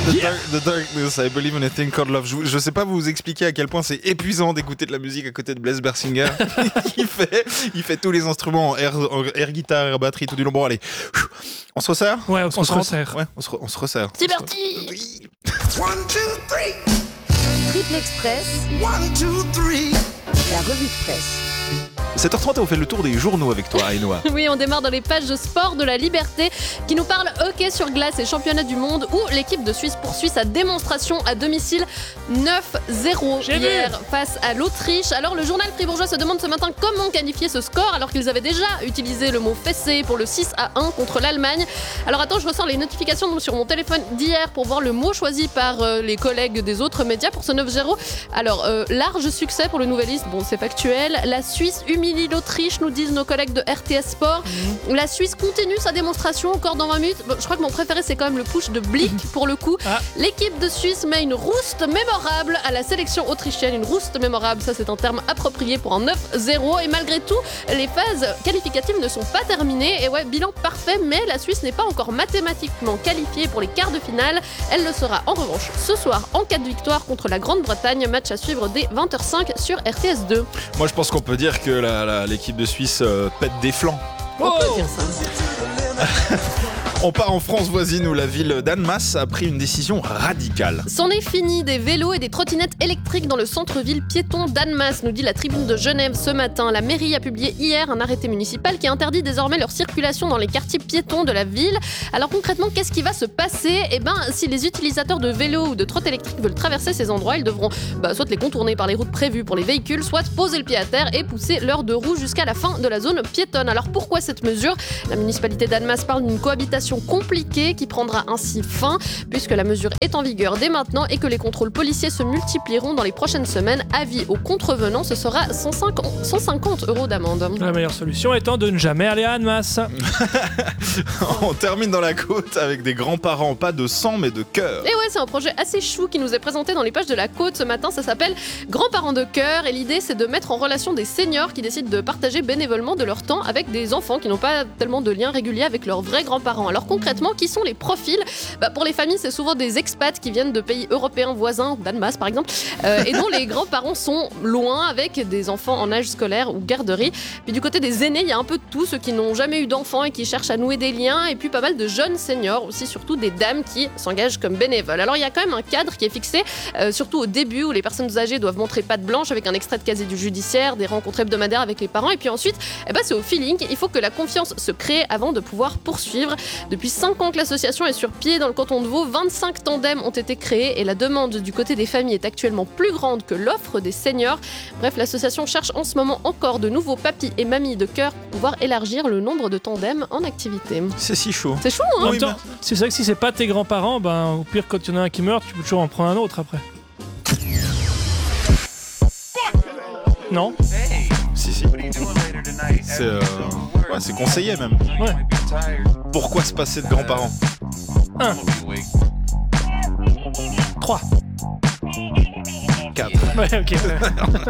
The Darkness, I Believe in a Thing Called Love. Je sais pas vous expliquer à quel point c'est épuisant d'écouter de la musique à côté de Blaise Bersinger. il fait tous les instruments en air guitare, air batterie, tout du long. Bon, allez, on se resserre. Ouais, on se resserre. Ouais, on se resserre. C'est parti. Oui. 1, 2, 3. Triple Express, 1, 2, 3. la revue de presse. 7h30, on fait le tour des journaux avec toi, Aïnoa. Oui, on démarre dans les pages de sport de la Liberté qui nous parle hockey sur glace et championnat du monde où l'équipe de Suisse poursuit sa démonstration à domicile 9-0 hier face à l'Autriche. Alors le journal fribourgeois se demande ce matin comment qualifier ce score alors qu'ils avaient déjà utilisé le mot fessé pour le 6-1 contre l'Allemagne. Alors attends, je ressors les notifications sur mon téléphone d'hier pour voir le mot choisi par les collègues des autres médias pour ce 9-0. Alors large succès pour le Nouvelliste, bon c'est factuel. La Suisse humilie l'Autriche, nous disent nos collègues de RTS Sport. La Suisse continue sa démonstration encore dans 20 minutes. Bon, je crois que mon préféré c'est quand même le push de Blick pour le coup. L'équipe de Suisse met une rouste mémorable à la sélection autrichienne. Une rouste mémorable, ça c'est un terme approprié pour un 9-0. Et malgré tout, les phases qualificatives ne sont pas terminées. Et ouais, bilan parfait, mais la Suisse n'est pas encore mathématiquement qualifiée pour les quarts de finale. Elle le sera en revanche ce soir en cas de victoire contre la Grande-Bretagne. Match à suivre dès 20h05 sur RTS 2. Moi, je pense qu'on peut dire que l'équipe de Suisse pète des flancs. On peut dire ça. On part en France voisine où la ville d'Annemasse a pris une décision radicale. C'en est fini des vélos et des trottinettes électriques dans le centre-ville piéton d'Annemasse, nous dit la Tribune de Genève ce matin. La mairie a publié hier un arrêté municipal qui interdit désormais leur circulation dans les quartiers piétons de la ville. Alors concrètement, qu'est-ce qui va se passer ? Eh ben, si les utilisateurs de vélos ou de trottes électriques veulent traverser ces endroits, ils devront soit les contourner par les routes prévues pour les véhicules, soit poser le pied à terre et pousser leurs deux roues jusqu'à la fin de la zone piétonne. Alors pourquoi cette mesure ? La municipalité d'Annemasse parle d'une cohabitation compliquée qui prendra ainsi fin puisque la mesure est en vigueur dès maintenant et que les contrôles policiers se multiplieront dans les prochaines semaines. Avis aux contrevenants, ce sera 150 € d'amende. La meilleure solution étant de ne jamais aller à Annemasse. On termine dans la côte avec des grands-parents, pas de sang mais de cœur. Et ouais, c'est un projet assez chou qui nous est présenté dans les pages de la côte ce matin. Ça s'appelle Grands-parents de cœur et l'idée c'est de mettre en relation des seniors qui décident de partager bénévolement de leur temps avec des enfants qui n'ont pas tellement de lien régulier avec leurs vrais grands-parents. Alors concrètement, qui sont les profils ? Pour les familles, c'est souvent des expats qui viennent de pays européens voisins, d'Annemasse par exemple, et dont les grands-parents sont loin avec des enfants en âge scolaire ou garderie. Puis du côté des aînés, il y a un peu de tout, ceux qui n'ont jamais eu d'enfants et qui cherchent à nouer des liens, et puis pas mal de jeunes seniors, aussi surtout des dames qui s'engagent comme bénévoles. Alors il y a quand même un cadre qui est fixé, surtout au début où les personnes âgées doivent montrer patte blanche avec un extrait de casier du judiciaire, des rencontres hebdomadaires avec les parents, et puis ensuite, c'est au feeling. Il faut que la confiance se crée avant de pouvoir poursuivre. Depuis 5 ans que l'association est sur pied dans le canton de Vaud, 25 tandems ont été créés et la demande du côté des familles est actuellement plus grande que l'offre des seniors. Bref, l'association cherche en ce moment encore de nouveaux papis et mamies de cœur pour pouvoir élargir le nombre de tandems en activité. C'est si chaud. C'est chaud, hein ? En même temps, c'est vrai que si c'est pas tes grands-parents, au pire, quand il y en a un qui meurt, tu peux toujours en prendre un autre après. Non ? Si. C'est conseillé même. Ouais. Pourquoi se passer de grands-parents ? 1 3 4. Ouais, ok.